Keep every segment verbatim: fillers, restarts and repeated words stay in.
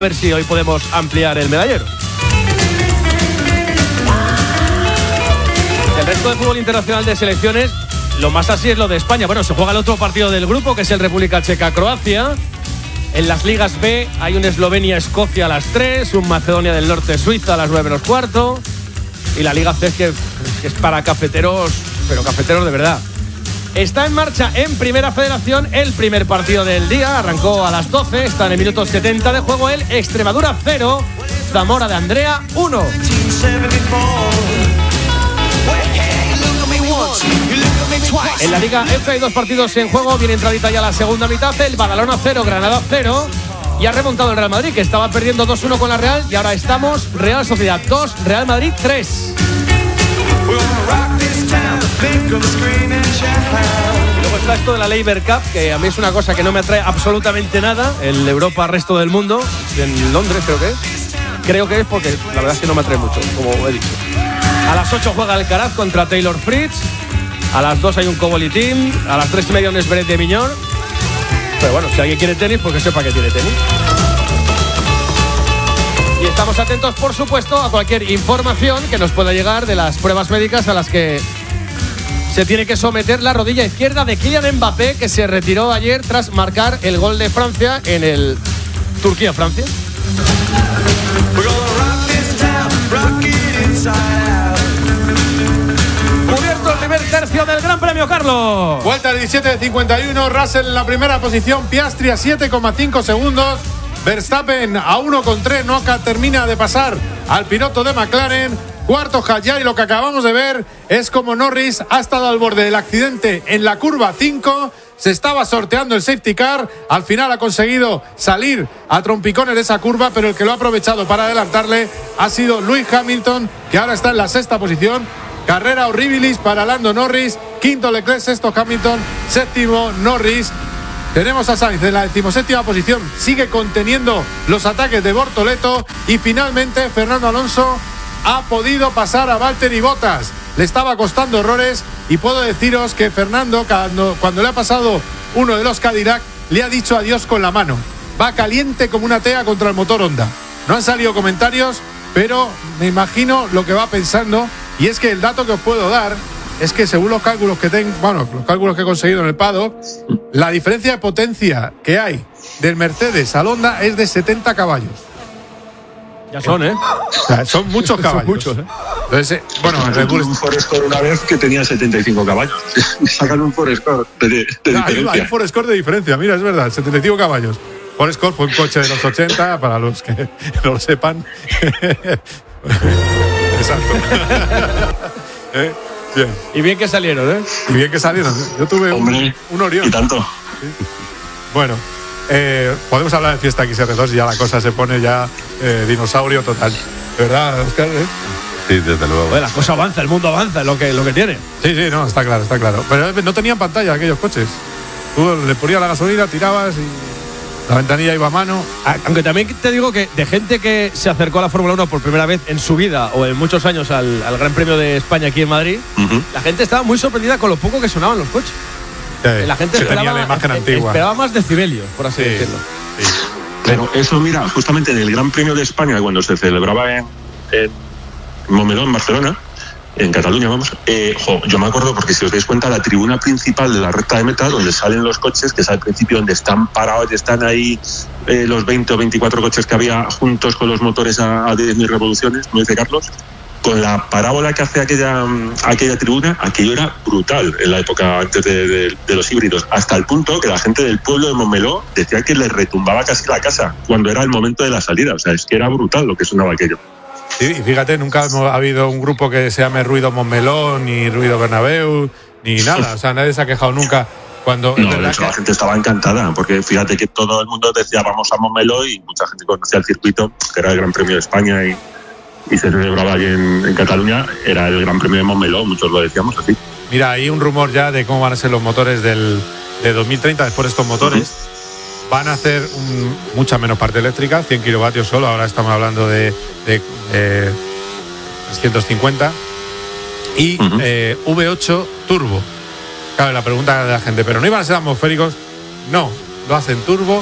A ver si hoy podemos ampliar el medallero. El resto de fútbol internacional de selecciones, lo más así es lo de España. Bueno, se juega el otro partido del grupo, que es el República Checa-Croacia. En las ligas B hay un Eslovenia-Escocia a las tres, un Macedonia del Norte-Suiza a las nueve menos cuarto. Y la Liga C es que, que es para cafeteros, pero cafeteros de verdad. Está en marcha en Primera Federación el primer partido del día. Arrancó a las doce, está en el minuto setenta de juego el Extremadura cero, Zamora de Andrea uno. En la Liga F hay dos partidos en juego. Viene entradita ya la segunda mitad. El Badalona cero, Granada cero. Y ha remontado el Real Madrid, que estaba perdiendo dos uno con la Real. Y ahora estamos Real Sociedad dos, Real Madrid tres. Y luego está esto de la Labour Cup, que a mí es una cosa que no me atrae absolutamente nada. El Europa Resto del Mundo, en Londres creo que es. Creo que es porque la verdad es que no me atrae mucho, como he dicho. A las ocho juega Alcaraz contra Taylor Fritz. A las dos hay un Coboli Team. A las tres y media un Esberet de Miñón. Pero bueno, si alguien quiere tenis, pues que sepa que tiene tenis. Y estamos atentos, por supuesto, a cualquier información que nos pueda llegar de las pruebas médicas a las que se tiene que someter la rodilla izquierda de Kylian Mbappé, que se retiró ayer tras marcar el gol de Francia en el Turquía-Francia. Cubierto el primer tercio del Gran Premio, Carlos. Vuelta diecisiete de cincuenta y uno, Russell en la primera posición, Piastri a siete coma cinco segundos. Verstappen a uno coma tres, no termina de pasar al piloto de McLaren. Cuarto Hadjar, y lo que acabamos de ver es como Norris ha estado al borde del accidente en la curva cinco. Se estaba sorteando el safety car. Al final ha conseguido salir a trompicones de esa curva, pero el que lo ha aprovechado para adelantarle ha sido Lewis Hamilton, que ahora está en la sexta posición. Carrera horribilis para Lando Norris. Quinto Leclerc, sexto Hamilton, séptimo Norris. Tenemos a Sainz en la decimoséptima posición, sigue conteniendo los ataques de Bortoleto, y finalmente Fernando Alonso ha podido pasar a Valtteri Bottas. Le estaba costando errores, y puedo deciros que Fernando, cuando, cuando le ha pasado uno de los Cadillac, le ha dicho adiós con la mano. Va caliente como una tea contra el motor Honda. No han salido comentarios, pero me imagino lo que va pensando, y es que el dato que os puedo dar es que según los cálculos que tengo, bueno, los cálculos que he conseguido en el paddock, la diferencia de potencia que hay del Mercedes al Honda es de setenta caballos. Ya son, ¿eh? O sea, son muchos caballos. Son muchos, ¿eh? Entonces, eh, bueno, en Red Bull un Forescore una vez que tenía setenta y cinco caballos. Sacan un Forescore de, de, de ah, diferencia. Hay un Forescore de diferencia, mira, es verdad, setenta y cinco caballos. Forescore fue un coche de los ochenta, para los que no lo sepan. Exacto. ¿Eh? Bien. Y bien que salieron, ¿eh? Y bien que salieron. Yo tuve un, Hombre, un Orión. Y tanto. ¿Sí? Bueno, eh, podemos hablar de Fiesta X R dos y ya la cosa se pone ya eh, dinosaurio total. ¿Verdad, Oscar? ¿Eh? Sí, desde luego. Bueno, la cosa avanza, el mundo avanza, lo que, lo que tiene. Sí, sí, no, está claro, está claro. Pero no tenían pantalla aquellos coches. Tú le ponías la gasolina, tirabas y la ventanilla iba a mano. Aunque también te digo que de gente que se acercó a la Fórmula uno por primera vez en su vida o en muchos años al, al Gran Premio de España aquí en Madrid, uh-huh. La gente estaba muy sorprendida con lo poco que sonaban los coches. Sí, la gente sí, esperaba, tenía la imagen antigua. Esperaba más decibelios, por así sí, decirlo. Sí. Pero eso, mira, justamente en el Gran Premio de España, cuando se celebraba en, en Montmeló, en Barcelona, en Cataluña, vamos, eh, jo, yo me acuerdo, porque si os dais cuenta, la tribuna principal de la recta de meta, donde salen los coches, que es al principio donde están parados, están ahí eh, los veinte o veinticuatro coches que había juntos con los motores a, a diez mil revoluciones, como dice Carlos, con la parábola que hace aquella, aquella tribuna, aquello era brutal en la época antes de, de, de los híbridos, hasta el punto que la gente del pueblo de Montmeló decía que le retumbaba casi la casa cuando era el momento de la salida. O sea, es que era brutal lo que sonaba aquello. Sí, y fíjate, nunca ha habido un grupo que se llame Ruido Montmeló, ni Ruido Bernabéu, ni nada. O sea, nadie se ha quejado nunca cuando... No, de hecho, que... la gente estaba encantada, porque fíjate que todo el mundo decía vamos a Montmeló, y mucha gente conocía el circuito, que era el Gran Premio de España y, y se celebraba allí en, en Cataluña, era el Gran Premio de Montmeló, muchos lo decíamos así. Mira, hay un rumor ya de cómo van a ser los motores del, de dos mil treinta, después de estos motores. Uh-huh. Van a hacer un, mucha menos parte eléctrica, cien kilovatios solo, ahora estamos hablando de, de eh, trescientos cincuenta. Y uh-huh. eh, V ocho turbo. Claro, la pregunta de la gente, ¿pero no iban a ser atmosféricos? No, lo hacen turbo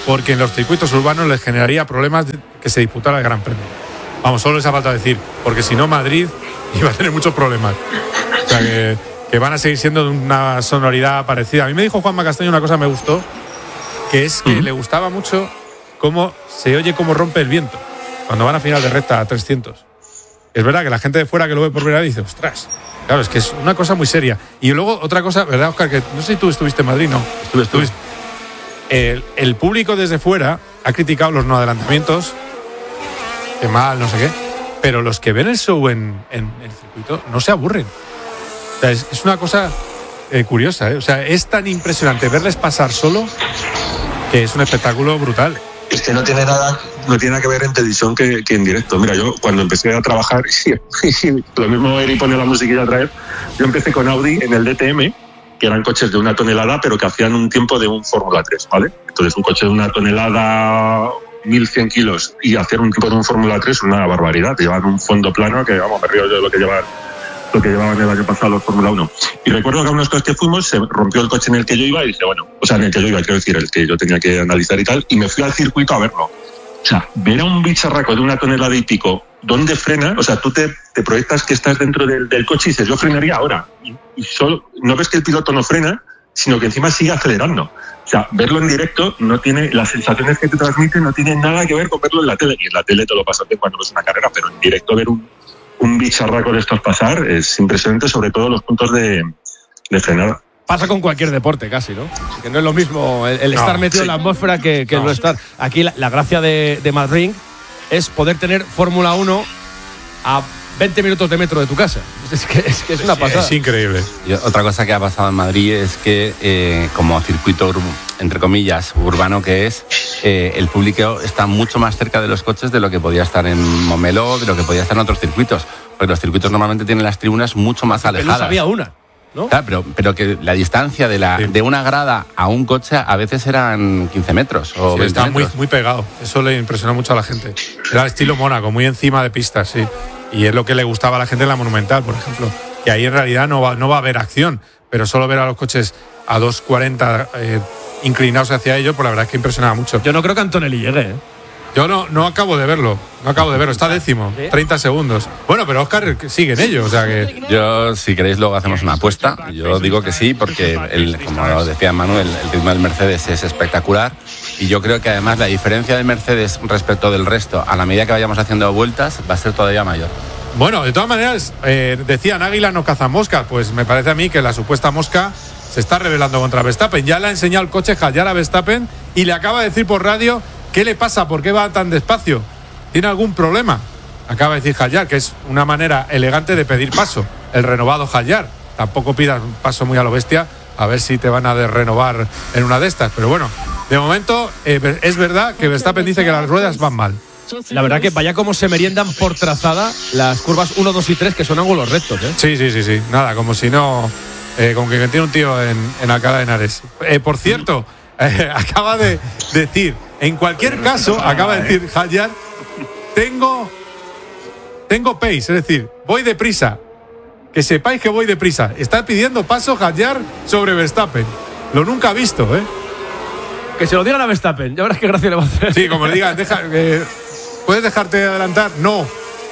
porque en los circuitos urbanos les generaría problemas que se disputara el Gran Premio. Vamos, solo les ha faltado decir, porque si no Madrid iba a tener muchos problemas. O sea que, que van a seguir siendo de una sonoridad parecida. A mí me dijo Juanma Castaño una cosa que me gustó, que es que uh-huh. le gustaba mucho cómo se oye cómo rompe el viento cuando van a final de recta a trescientos. Es verdad que la gente de fuera que lo ve por primera vez dice, ostras, claro, es que es una cosa muy seria. Y luego otra cosa, ¿verdad, Óscar? Que no sé si tú estuviste en Madrid, no. Estuve, estuve. El, el público desde fuera ha criticado los no adelantamientos, que mal, no sé qué, pero los que ven el show en, en el circuito no se aburren. O sea, es, es una cosa eh, curiosa, ¿eh? O sea, es tan impresionante verles pasar solo que es un espectáculo brutal. Es que no tiene nada, no tiene nada que ver en televisión que, que en directo. Mira, yo cuando empecé a trabajar, sí, lo mismo Eri pone la musiquilla otra vez, yo empecé con Audi en el D T M, que eran coches de una tonelada, pero que hacían un tiempo de un Fórmula tres, ¿vale? Entonces, un coche de una tonelada, mil cien kilos, y hacer un tiempo de un Fórmula tres, una barbaridad. Llevan un fondo plano que, vamos, me río yo de lo que llevan, lo que llevaban el año pasado los Fórmula uno. Y recuerdo que a unos coches que fuimos, se rompió el coche en el que yo iba y dije, bueno, o sea, en el que yo iba, quiero decir, el que yo tenía que analizar y tal, y me fui al circuito a verlo. O sea, ver a un bicharraco de una tonelada y pico, ¿dónde frena? O sea, tú te, te proyectas que estás dentro del, del coche y dices, yo frenaría ahora. Y, y solo, no ves que el piloto no frena, sino que encima sigue acelerando. O sea, verlo en directo no tiene, las sensaciones que te transmite no tienen nada que ver con verlo en la tele. Y en la tele te lo pasas bien cuando ves una carrera, pero en directo ver un, un bicharraco de estos pasar es impresionante, sobre todo los puntos de, de frenada. Pasa con cualquier deporte casi, ¿no? Que no es lo mismo el, el no, estar metido sí. en la atmósfera que, que no. no estar. Aquí la, la gracia de, de Madrid es poder tener Fórmula uno a veinte minutos de metro de tu casa. Es que es, que es una pasada. Es increíble. Y otra cosa que ha pasado en Madrid es que, eh, como circuito, entre comillas, urbano que es, eh, el público está mucho más cerca de los coches de lo que podía estar en Momeló, de lo que podía estar en otros circuitos. Porque los circuitos normalmente tienen las tribunas mucho más alejadas. Pero había una. ¿No? Claro, pero, pero que la distancia de, la, sí. de una grada a un coche a veces eran quince metros o sí, veinte está metros. Muy, muy pegado. Eso le impresionó mucho a la gente. Era el estilo Mónaco, muy encima de pistas, sí. Y es lo que le gustaba a la gente en la Monumental, por ejemplo. Que ahí en realidad no va, no va a haber acción, pero solo ver a los coches a dos cuarenta eh, inclinados hacia ellos, pues la verdad es que impresionaba mucho. Yo no creo que Antonelli llegue, ¿eh? Yo no, no acabo de verlo, no acabo de verlo, está décimo, treinta segundos. Bueno, pero Óscar sigue en ello, o sea que... Yo, si queréis, luego hacemos una apuesta. Yo digo que sí, porque, el, como decía Manuel, el ritmo del Mercedes es espectacular. Y yo creo que además la diferencia del Mercedes respecto del resto, a la medida que vayamos haciendo vueltas, va a ser todavía mayor. Bueno, de todas maneras, eh, decían águila no caza mosca, pues me parece a mí que la supuesta mosca se está rebelando contra Verstappen. Ya le ha enseñado el coche Hallyar a Verstappen y le acaba de decir por radio... ¿Qué le pasa? ¿Por qué va tan despacio? ¿Tiene algún problema? Acaba de decir Hallyar, que es una manera elegante de pedir paso. El renovado Hallyar. Tampoco pidas un paso muy a lo bestia, a ver si te van a renovar en una de estas. Pero bueno, de momento eh, es verdad que Verstappen dice que las ruedas van mal. La verdad que vaya como se meriendan por trazada las curvas uno, dos y tres, que son ángulos rectos, ¿eh? Sí, sí, sí, sí. Nada, como si no... Eh, como que tiene un tío en, en Alcalá de Henares. Eh, por cierto, eh, acaba de decir... En cualquier caso, acaba de decir Hallyar, tengo, tengo pace, es decir, voy deprisa. Que sepáis que voy deprisa. Está pidiendo paso Hallyar sobre Verstappen. Lo nunca ha visto, ¿eh? Que se lo digan a Verstappen, ya verás qué gracia le va a hacer. Sí, como le digan, deja, eh, ¿puedes dejarte adelantar? No.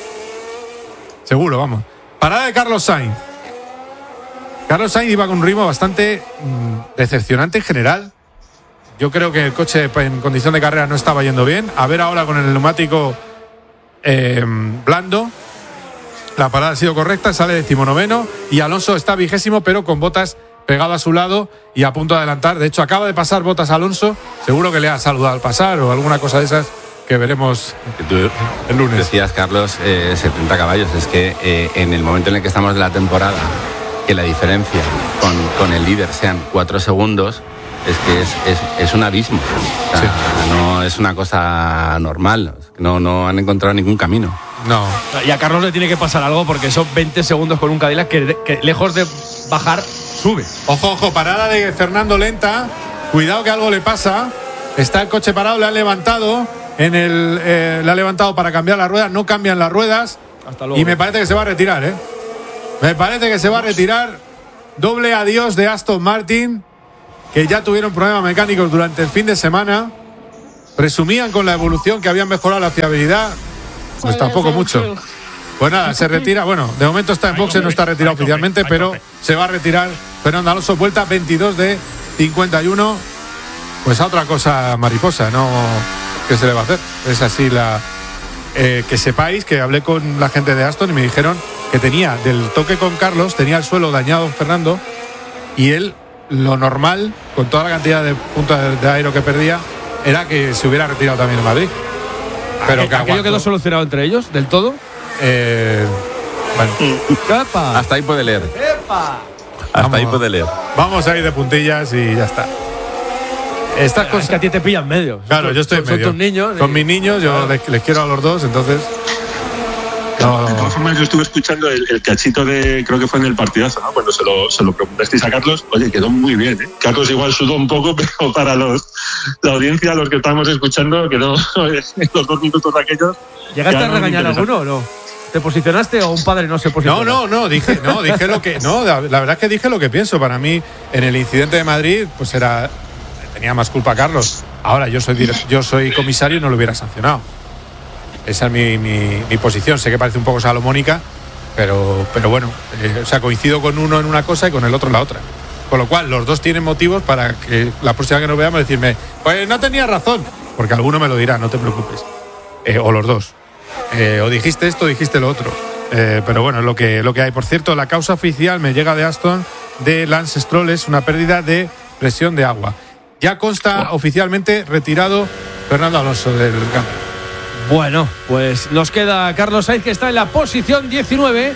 Seguro, vamos. Parada de Carlos Sainz. Carlos Sainz iba con un ritmo bastante mmm, decepcionante en general. Yo creo que el coche en condición de carrera no estaba yendo bien. A ver ahora con el neumático eh, blando. La parada ha sido correcta, sale decimonoveno. Y Alonso está vigésimo, pero con Bottas pegado a su lado y a punto de adelantar. De hecho, acaba de pasar Bottas a Alonso. Seguro que le ha saludado al pasar o alguna cosa de esas que veremos Tú el lunes. Decías, Carlos, eh, setenta caballos. Es que eh, en el momento en el que estamos de la temporada, que la diferencia con, con el líder sean cuatro segundos... Es que es, es, es un abismo. O sea, sí. No es una cosa normal. No, no han encontrado ningún camino. No. Y a Carlos le tiene que pasar algo porque son veinte segundos con un Cadillac que, que lejos de bajar, sube. Ojo, ojo, parada de Fernando lenta. Cuidado que algo le pasa. Está el coche parado, le han levantado. En el, eh, le ha levantado para cambiar las ruedas. No cambian las ruedas. Hasta luego. Y me parece que se va a retirar, ¿eh? Me parece que se va a retirar. Doble adiós de Aston Martin, que ya tuvieron problemas mecánicos durante el fin de semana presumían con la evolución que habían mejorado la fiabilidad, pues tampoco mucho. Pues nada, se retira, bueno, de momento está en boxes, no está retirado oficialmente, pero se va a retirar Fernando Alonso, vuelta veintidós de cincuenta y uno, pues a otra cosa mariposa, ¿no? ¿Qué se le va a hacer? Es así la... Eh, que sepáis que hablé con la gente de Aston y me dijeron que tenía, del toque con Carlos, tenía el suelo dañado Fernando, y él, lo normal, con toda la cantidad de puntos de, de aero que perdía, era que se hubiera retirado también en Madrid. Pero que ¿Aquello quedó solucionado entre ellos, del todo? Eh, bueno. ¡Epa! Hasta ahí puede leer. ¡Epa! Hasta Vamos. ahí puede leer. Vamos a ir de puntillas y ya está. Estas Es cosas que a ti te pillan medio. Claro, Son- yo estoy en son medio. tus niños. Con y- mis niños, yo les, les quiero a los dos, entonces. No, De todas formas, yo estuve escuchando el, el cachito de, creo que fue en el partidazo, ¿no? Cuando se lo, se lo preguntasteis a Carlos, oye, quedó muy bien, ¿eh? Carlos igual sudó un poco, pero para los la audiencia, los que estábamos escuchando, quedó en los dos minutos aquellos. ¿Llegaste a quedaron regañar a interesantes. alguno o no? ¿Te posicionaste o un padre no se posicionó? no, no, no, dije, no, dije lo que. No, la, la verdad es que dije lo que pienso. Para mí, en el incidente de Madrid, pues era. Tenía más culpa Carlos. Ahora yo soy direct- yo soy comisario y no lo hubiera sancionado. Esa es mi, mi, mi posición. Sé que parece un poco salomónica, pero, pero bueno, eh, o sea, coincido con uno en una cosa y con el otro en la otra. Con lo cual, los dos tienen motivos para que la próxima que nos veamos decirme, pues no tenía razón, porque alguno me lo dirá, no te preocupes. Eh, o los dos. Eh, o dijiste esto o dijiste lo otro. Eh, pero bueno, es lo que, lo que hay. Por cierto, la causa oficial me llega de Aston de Lance Stroll, es una pérdida de presión de agua. Ya consta wow. oficialmente retirado Fernando Alonso del campo. Bueno, pues nos queda Carlos Sainz, que está en la posición diecinueve.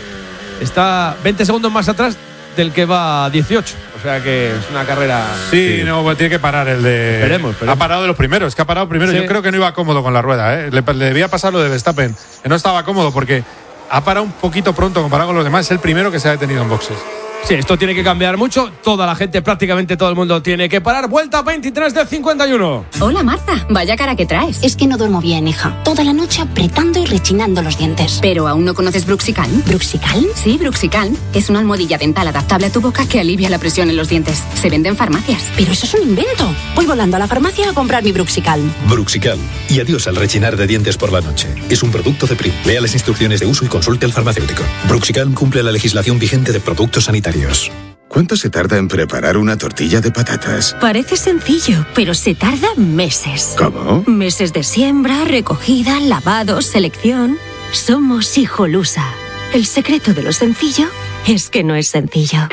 Está veinte segundos más atrás del que va dieciocho. O sea que es una carrera... Sí, sí. no, pues tiene que parar el de... Esperemos, esperemos. Ha parado de los primeros, es que ha parado primero. Sí. Yo creo que no iba cómodo con la rueda, ¿eh? Le, le debía pasar lo de Verstappen, que no estaba cómodo porque ha parado un poquito pronto comparado con los demás. Es el primero que se ha detenido en boxes. Sí, esto tiene que cambiar mucho. Toda la gente, prácticamente todo el mundo, tiene que parar. Vuelta veintitrés de cincuenta y uno. Hola, Marta. Vaya cara que traes. Es que no duermo bien, hija. Toda la noche apretando y rechinando los dientes. ¿Pero aún no conoces Bruxicalm? ¿Bruxicalm? Sí, Bruxicalm. Es una almohadilla dental adaptable a tu boca que alivia la presión en los dientes. Se vende en farmacias. Pero eso es un invento. Voy volando a la farmacia a comprar mi Bruxicalm. Bruxicalm. Y adiós al rechinar de dientes por la noche. Es un producto de Prim. Lea las instrucciones de uso y consulte al farmacéutico. Bruxicalm cumple la legislación vigente de productos sanitarios. ¿Cuánto se tarda en preparar una tortilla de patatas? Parece sencillo, pero se tarda meses. ¿Cómo? Meses de siembra, recogida, lavado, selección. Somos Hijolusa. El secreto de lo sencillo es que no es sencillo.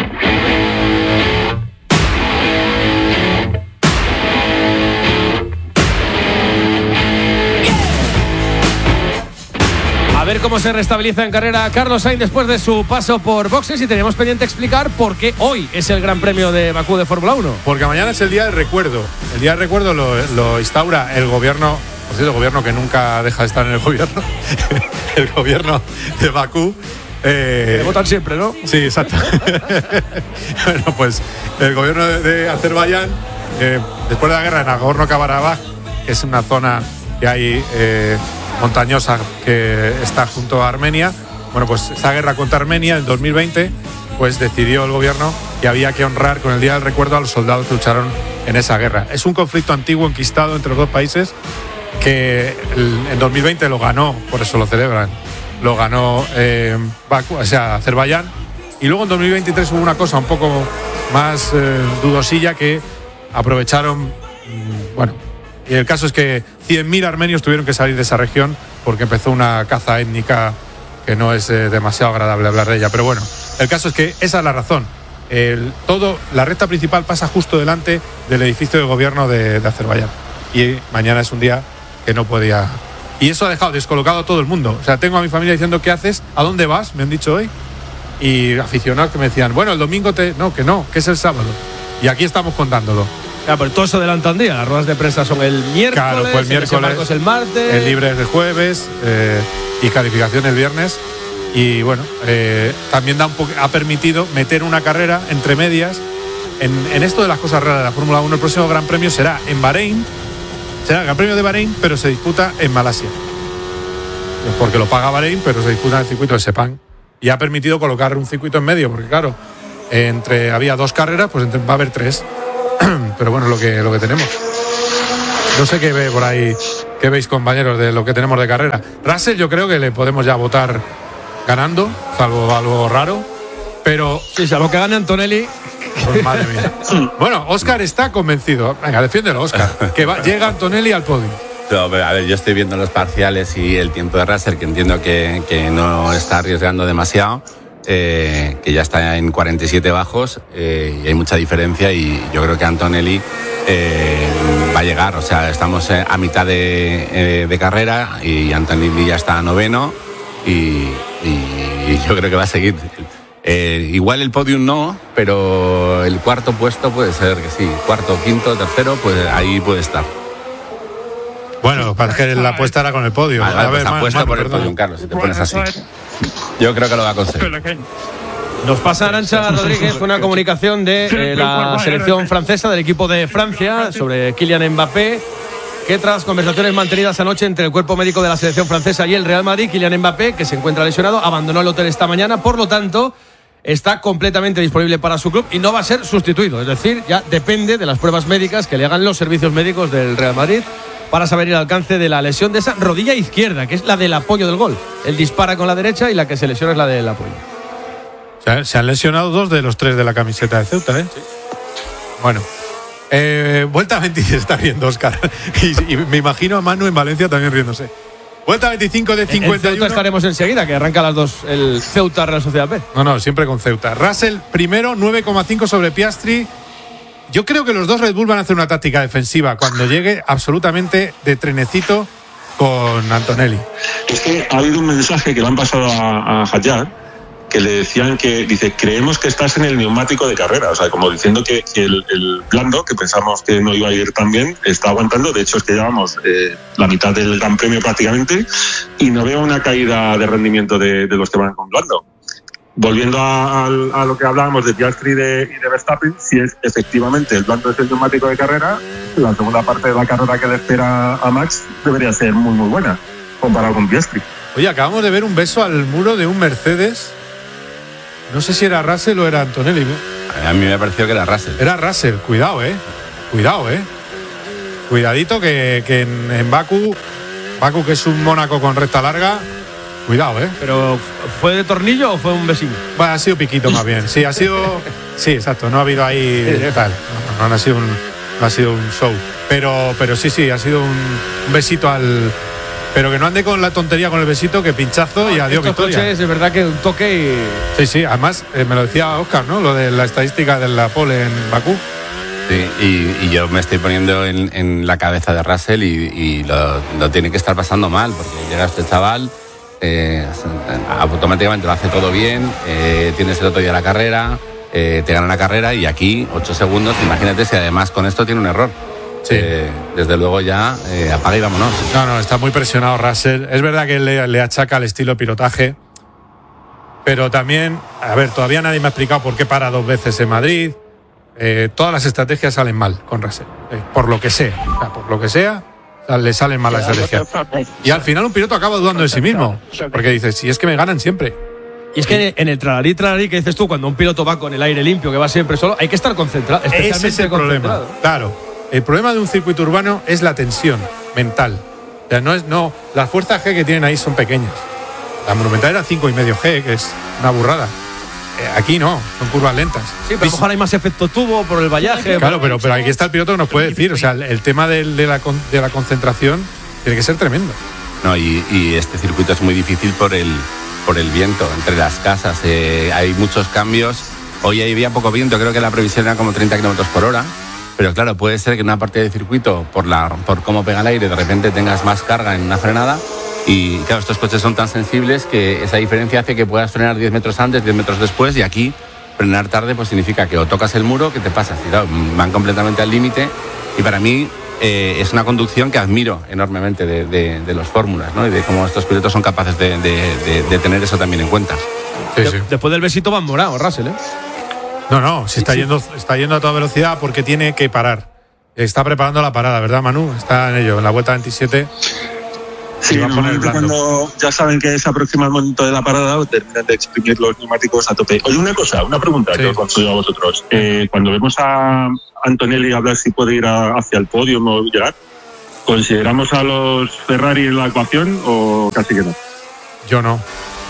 A ver cómo se restabiliza en carrera Carlos Sainz después de su paso por boxes, y tenemos pendiente explicar por qué hoy es el Gran Premio de Bakú de Fórmula uno. Porque mañana es el día del recuerdo. El día del recuerdo lo, lo instaura el gobierno, por cierto, el gobierno que nunca deja de estar en el gobierno, el gobierno de Bakú. Eh, Me votan siempre, ¿no? Sí, exacto. Bueno, pues el gobierno de, de Azerbaiyán, eh, después de la guerra en Nagorno-Karabaj, que es una zona que hay... Eh, montañosa que está junto a Armenia, bueno, pues esa guerra contra Armenia en dos mil veinte, pues decidió el gobierno que había que honrar con el Día del Recuerdo a los soldados que lucharon en esa guerra. Es un conflicto antiguo enquistado entre los dos países que el, en dos mil veinte lo ganó, por eso lo celebran, lo ganó eh, Bakú, o sea, Azerbaiyán, y luego en dos mil veintitrés hubo una cosa un poco más eh, dudosilla que aprovecharon, mmm, bueno, y el caso es que cien mil armenios tuvieron que salir de esa región porque empezó una caza étnica que no es eh, demasiado agradable hablar de ella. Pero bueno, el caso es que esa es la razón. El, todo, la recta principal pasa justo delante del edificio de gobierno de, de Azerbaiyán. Y mañana es un día que no podía... Y eso ha dejado descolocado a todo el mundo. O sea, tengo a mi familia diciendo, ¿qué haces? ¿A dónde vas? Me han dicho hoy. Y aficionados que me decían, bueno, el domingo te... No, que no, que es el sábado. Y aquí estamos contándolo. Ya, pero todo eso adelanta un día. Las ruedas de prensa son el miércoles, claro, pues el miércoles, el, el martes, el libre es el jueves eh, y calificación el viernes. Y bueno, eh, también da un po- ha permitido meter una carrera entre medias en, en esto de las cosas raras de la Fórmula uno. El próximo Gran Premio será en Bahrein, será el Gran Premio de Bahrein, pero se disputa en Malasia. Porque lo paga Bahrein, pero se disputa en el circuito de Sepang. Y ha permitido colocar un circuito en medio, porque claro, entre había dos carreras, pues entre, va a haber tres. Pero bueno, lo que, lo que tenemos. No sé qué ve por ahí, qué veis, compañeros, de lo que tenemos de carrera. Russell yo creo que le podemos ya votar ganando, salvo algo raro, pero... Sí, salvo que gane Antonelli. Pues madre mía. Bueno, Óscar está convencido. Venga, defiéndelo, Óscar. Que va, llega Antonelli al podio. No, pero a ver, yo estoy viendo los parciales y el tiempo de Russell, que entiendo que, que no está arriesgando demasiado, eh, que ya está en cuarenta y siete bajos, eh, y hay mucha diferencia, y yo creo que Antonelli eh, va a llegar. O sea, estamos a mitad de, eh, de carrera y Antonelli ya está noveno, y, y, y yo creo que va a seguir. Eh, igual el podium no, pero el cuarto puesto puede ser que sí, cuarto, quinto, tercero, pues ahí puede estar. Bueno, para que la apuesta era con el podio. Vale, vale, a ver, pues apuesta Manu, por el perdón. podium, Carlos, si te pones así. Yo creo que lo va a conseguir. Nos pasa Arantxa Rodríguez una comunicación de eh, la selección francesa, del equipo de Francia, sobre Kylian Mbappé, que tras conversaciones mantenidas anoche entre el cuerpo médico de la selección francesa y el Real Madrid, Kylian Mbappé, que se encuentra lesionado, abandonó el hotel esta mañana. Por lo tanto, está completamente disponible para su club y no va a ser sustituido. Es decir, ya depende de las pruebas médicas que le hagan los servicios médicos del Real Madrid para saber el alcance de la lesión de esa rodilla izquierda, que es la del apoyo del gol. Él dispara con la derecha y la que se lesiona es la del apoyo. O sea, se han lesionado dos de los tres de la camiseta de Ceuta, ¿eh? Sí. Bueno. Eh, vuelta veinticinco, está riendo Óscar. Y, y me imagino a Manu en Valencia también riéndose. Vuelta veinticinco de cincuenta y uno. En Ceuta estaremos enseguida, que arranca a las dos el Ceuta Real Sociedad B. No, no, siempre con Ceuta. Russell primero, nueve coma cinco sobre Piastri. Yo creo que los dos Red Bull van a hacer una táctica defensiva cuando llegue absolutamente de trenecito con Antonelli. Es que ha habido un mensaje que le han pasado a, a Hadjar, que le decían que, dice, creemos que estás en el neumático de carrera, o sea, como diciendo que, que el, el blando, que pensamos que no iba a ir tan bien, está aguantando. De hecho, es que llevamos eh, la mitad del Gran Premio prácticamente, y no veo una caída de rendimiento de, de los que van con blando. Volviendo a, a, a lo que hablábamos de Piastri y de, y de Verstappen, si es efectivamente el blando es el neumático de carrera, la segunda parte de la carrera que le espera a Max debería ser muy, muy buena, comparado con Piastri. Oye, acabamos de ver un beso al muro de un Mercedes. No sé si era Russell o era Antonelli. A mí me pareció que era Russell. Era Russell, cuidado, eh. Cuidado, eh. Cuidadito que, que en, en Baku, Baku, que es un Mónaco con recta larga, cuidado, eh. ¿Pero fue de tornillo o fue un besín? Bueno, ha sido piquito más bien. Sí, ha sido. Sí, exacto. No ha habido ahí. Tal. No, no ha sido un, no ha sido un show. Pero, pero sí, sí, ha sido un, un besito al. Pero que no ande con la tontería con el besito, que pinchazo y adiós victoria. Coches, es verdad que un toque y... Sí, sí, además eh, me lo decía Óscar, ¿no? Lo de la estadística de la pole en Bakú. Sí, y, y yo me estoy poniendo en, en la cabeza de Russell y, y lo, lo tiene que estar pasando mal, porque llega este chaval, eh, automáticamente lo hace todo bien, eh, tienes el otro día la carrera, eh, te gana la carrera y aquí ocho segundos, imagínate si además con esto tiene un error. Sí. Eh, desde luego ya eh, apaga y vámonos. No, no, está muy presionado Russell. Es verdad que le, le achaca el estilo pilotaje, pero también, a ver, todavía nadie me ha explicado por qué para dos veces en Madrid. Eh, todas las estrategias salen mal con Russell, eh, por lo que sea, o sea, por lo que sea, le salen mal las estrategias. Y al final un piloto acaba dudando de sí mismo, porque dice, si es que me ganan siempre. Y es que en el tralarí, tralarí que dices tú, cuando un piloto va con el aire limpio, que va siempre solo, hay que estar concentrado. Ese es el problema, claro. El problema de un circuito urbano es la tensión mental. O sea, no es, no, las fuerzas G que tienen ahí son pequeñas. La Monumental era cinco y medio G, que es una burrada. Eh, aquí no, son curvas lentas. Sí, pero a lo mejor hay más efecto tubo por el vallaje. Claro, pero, pero aquí está el piloto que nos puede decir. O sea, el, el tema de, de, la, de la concentración tiene que ser tremendo. No, y, y este circuito es muy difícil por el, por el viento entre las casas. Eh, hay muchos cambios. Hoy había poco viento, creo que la previsión era como treinta kilómetros por hora. Pero claro, puede ser que en una parte del circuito, por la por cómo pega el aire, de repente tengas más carga en una frenada. Y claro, estos coches son tan sensibles que esa diferencia hace que puedas frenar diez metros antes, diez metros después. Y aquí, frenar tarde, pues significa que o tocas el muro, que te pasas. Y claro, van completamente al límite. Y para mí eh, es una conducción que admiro enormemente de, de, de los fórmulas, ¿no? Y de cómo estos pilotos son capaces de, de, de, de tener eso también en cuenta. Sí, sí. Después del besito van morado, Russell, ¿eh? No, no, si está, sí, yendo, está yendo a toda velocidad porque tiene que parar. Está preparando la parada, ¿verdad, Manu? Está en ello, en la vuelta veintisiete. Sí, va a poner el cuando ya saben que se aproxima el momento de la parada, terminan de exprimir los neumáticos a tope. Oye, una cosa, una pregunta sí. que os concedo a vosotros. Eh, cuando vemos a Antonelli hablar si puede ir a, hacia el podio o llegar, ¿Consideramos a los Ferrari en la ecuación o casi que no? Yo no.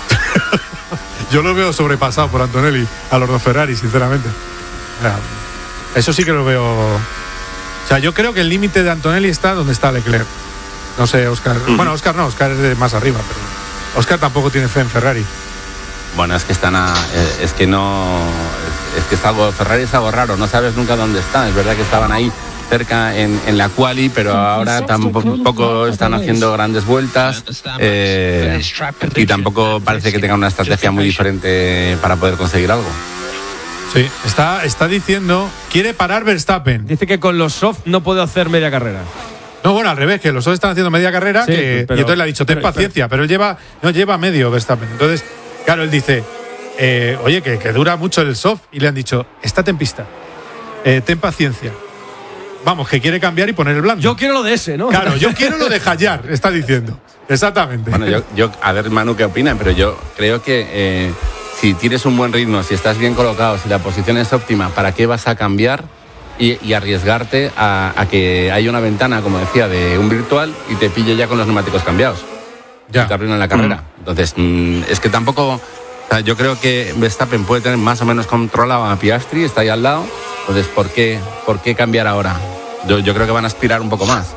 Yo lo veo sobrepasado por Antonelli a los dos Ferrari, sinceramente. O sea, eso sí que lo veo. O sea, yo creo que el límite de Antonelli está donde está Leclerc. No sé, Oscar. Uh-huh. Bueno, Oscar no, Oscar es de más arriba, pero Oscar tampoco tiene fe en Ferrari. Bueno, es que están a, es que no, es que es algo, Ferrari es algo raro, no sabes nunca dónde está. Es verdad que estaban ahí cerca en, en la quali, pero ahora tampoco están haciendo grandes vueltas eh, y tampoco parece que tengan una estrategia muy diferente para poder conseguir algo. Sí, está, está diciendo, quiere parar Verstappen. Dice que con los soft no puede hacer media carrera. No, bueno, al revés, que los soft están haciendo media carrera, sí, que, pero, y entonces le ha dicho, ten pero, paciencia, pero, pero él lleva, no lleva medio Verstappen. Entonces, claro, él dice, eh, oye, que, que dura mucho el soft, y le han dicho, estate en pista, eh, ten paciencia. Vamos, que quiere cambiar y poner el blando. Yo quiero lo de ese, ¿no? Claro, yo quiero lo de Hayar, está diciendo. Exactamente. Bueno, yo, yo a ver, Manu, ¿qué opina? Pero yo creo que eh, si tienes un buen ritmo, si estás bien colocado, si la posición es óptima, ¿para qué vas a cambiar y, y arriesgarte a, a que haya una ventana, como decía, de un virtual y te pille ya con los neumáticos cambiados? Ya. Y te arruinan la carrera. Mm. Entonces, mm, es que tampoco... O sea, yo creo que Verstappen puede tener más o menos controlado a Piastri, está ahí al lado. Entonces, ¿por qué, por qué cambiar ahora? Yo, yo creo que van a aspirar un poco más.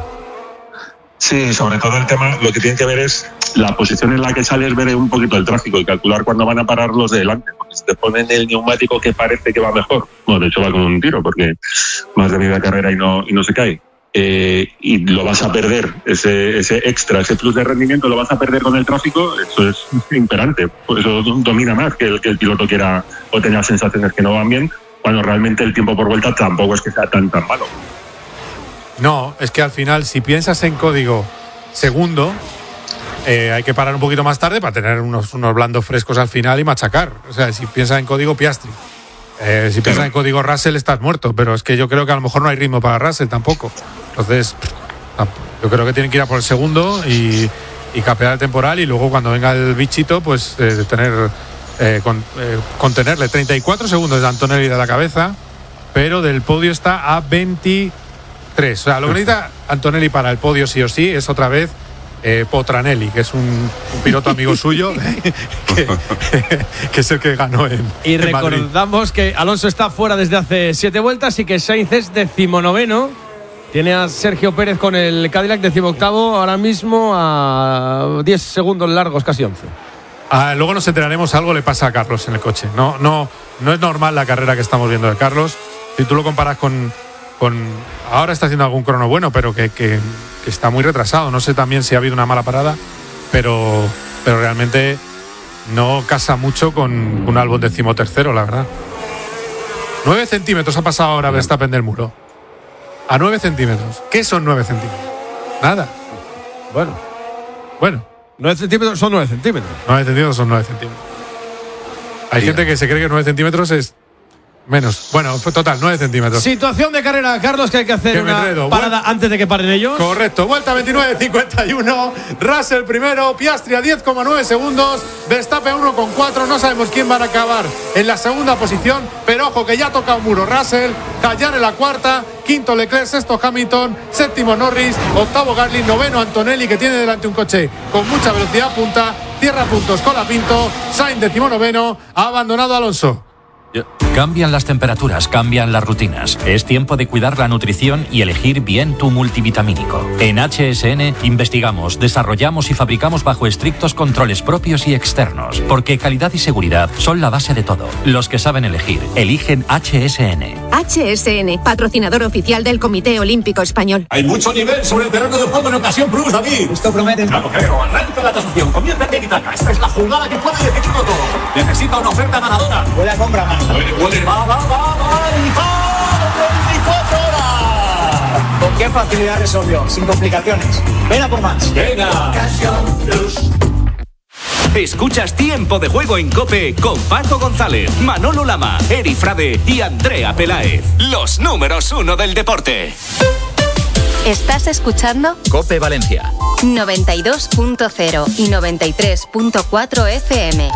Sí, sobre todo el tema, lo que tiene que ver es la posición en la que sales, ver un poquito el tráfico y calcular cuándo van a parar los de delante. Porque si te ponen el neumático que parece que va mejor, bueno, de hecho va con un tiro porque más de media carrera y no, y no se cae. Eh, y lo vas a perder, ese, ese extra, ese plus de rendimiento lo vas a perder con el tráfico, eso es imperante. Por eso domina más que el, que el piloto quiera o tenga sensaciones que no van bien, cuando realmente el tiempo por vuelta tampoco es que sea tan tan malo. No, es que al final, si piensas en código segundo, eh, hay que parar un poquito más tarde para tener unos, unos blandos frescos al final y machacar. O sea, si piensas en código Piastri, eh, si piensas en código Russell, estás muerto. Pero es que yo creo que a lo mejor no hay ritmo para Russell tampoco. Entonces, yo creo que tienen que ir a por el segundo y, y capear el temporal, y luego cuando venga el bichito, pues eh, tener eh, con, eh, contenerle. Treinta y cuatro segundos de Antonelli de la cabeza, pero del podio está a veintitrés. O sea, lo que necesita Antonelli para el podio sí o sí es otra vez eh, Potranelli, que es un, un piloto amigo suyo que, que es el que ganó en Y en recordamos Madrid. Que Alonso está fuera desde hace siete vueltas y que Sainz es decimonoveno. Tiene a Sergio Pérez con el Cadillac decimoctavo ahora mismo a diez segundos largos, casi once. Ah, luego nos enteraremos, algo le pasa a Carlos en el coche. No, no, no es normal la carrera que estamos viendo de Carlos. Si tú lo comparas con, con ahora está haciendo algún crono bueno, pero que, que, que está muy retrasado. No sé también si ha habido una mala parada, pero, pero realmente no casa mucho con un Albon decimotercero, la verdad. Nueve centímetros ha pasado ahora Verstappen del muro. A nueve centímetros. ¿Qué son nueve centímetros? Nada. Bueno. Bueno. Nueve centímetros son nueve centímetros. Nueve centímetros son nueve centímetros. Hay sí, gente que se cree que nueve centímetros es menos. Bueno, fue total, nueve centímetros. Situación de carrera, Carlos, que hay que hacer que una enredo. parada Vuel- antes de que paren ellos. Correcto. Vuelta veintinueve cincuenta y uno. Russell primero, Piastri a diez coma nueve segundos. Verstappen uno coma cuatro. No sabemos quién va a acabar en la segunda posición, pero ojo que ya ha tocado muro Russell. Hayar en la cuarta. Quinto Leclerc, sexto Hamilton, séptimo Norris, octavo Gasly, noveno Antonelli, que tiene delante un coche con mucha velocidad punta, cierra puntos Colapinto, Sainz decimonoveno, ha abandonado a Alonso. Cambian las temperaturas, cambian las rutinas. Es tiempo de cuidar la nutrición y elegir bien tu multivitamínico. En H S N investigamos, desarrollamos y fabricamos bajo estrictos controles propios y externos, porque calidad y seguridad son la base de todo. Los que saben elegir, eligen H S N. H S N, patrocinador oficial del Comité Olímpico Español. Hay mucho nivel sobre el terreno de juego en Ocasión Plus, David. Esto promete. No lo creo. Arranca la tasación. Comienza el tiki-taka. Esta es la jugada que puede decidirlo todo. Necesita una oferta ganadora. Buena compra, mano. Puede, puede. Va, va, va, va. Y va. veinticuatro horas. ¿Con qué facilidad resolvió? Sin complicaciones. Ven a por más. Venga. Ocasión Plus. Escuchas Tiempo de Juego en COPE con Paco González, Manolo Lama, Eri Frade y Andrea Peláez. Los números uno del deporte. ¿Estás escuchando? COPE Valencia. noventa y dos punto cero y noventa y tres punto cuatro F M.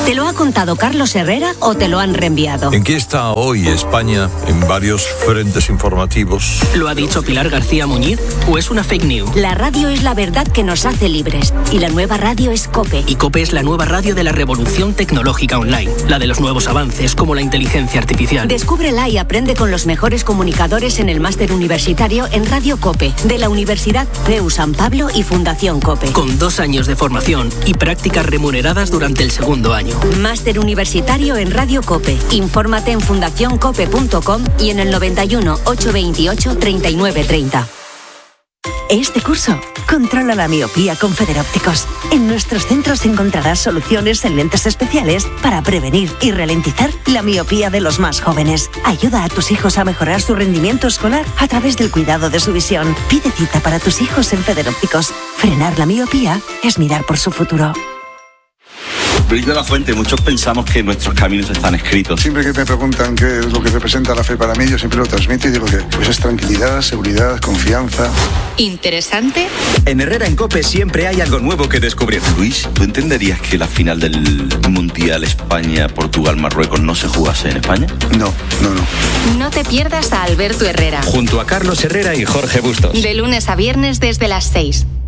¿Te lo ha contado Carlos Herrera o te lo han reenviado? ¿En qué está hoy España en varios frentes informativos? ¿Lo ha dicho Pilar García Muñiz o es una fake news? La radio es la verdad que nos hace libres y la nueva radio es COPE. Y COPE es la nueva radio de la revolución tecnológica online, la de los nuevos avances como la inteligencia artificial. Descúbrela y aprende con los mejores comunicadores en el máster universitario en Radio COPE, de la Universidad C E U San Pablo y Fundación COPE. Con dos años de formación y prácticas remuneradas durante el segundo año. Máster universitario en Radio COPE. Infórmate en fundación cope punto com y en el noventa y uno, ochocientos veintiocho, treinta y nueve treinta. Este curso, controla la miopía con Federópticos. En nuestros centros encontrarás soluciones en lentes especiales para prevenir y ralentizar la miopía de los más jóvenes. Ayuda a tus hijos a mejorar su rendimiento escolar a través del cuidado de su visión. Pide cita para tus hijos en Federópticos. Frenar la miopía es mirar por su futuro. Luis de la Fuente, muchos pensamos que nuestros caminos están escritos. Siempre que me preguntan qué es lo que representa la fe para mí, yo siempre lo transmito y digo que pues es tranquilidad, seguridad, confianza. ¿Interesante? En Herrera en COPE siempre hay algo nuevo que descubrir. Luis, ¿tú entenderías que la final del Mundial España-Portugal-Marruecos no se jugase en España? No, no, no. No te pierdas a Alberto Herrera. Junto a Carlos Herrera y Jorge Bustos. De lunes a viernes desde las seis.